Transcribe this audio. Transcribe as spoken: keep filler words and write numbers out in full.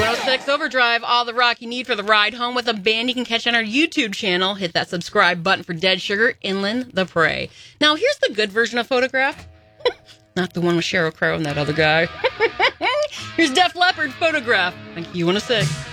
oh six Overdrive, all the rock you need for the ride home with a band you can catch on our YouTube channel. Hit that subscribe button for Dead Sugar, Inland the Prey. Now, here's the good version of Photograph. Not the one with Sheryl Crow and that other guy. Here's Def Leppard, Photograph. Thank you, one oh six.